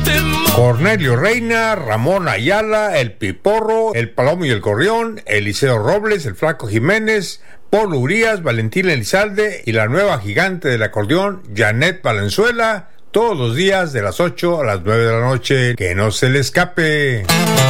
Cornelio Reina, Ramón Ayala, El Piporro, El Palomo y el Gorrión, Eliseo Robles, El Flaco Jiménez, Paul Urías, Valentín Elizalde y la nueva gigante del acordeón, Janet Valenzuela, todos los días de las 8 a las 9 de la noche. Que no se le escape.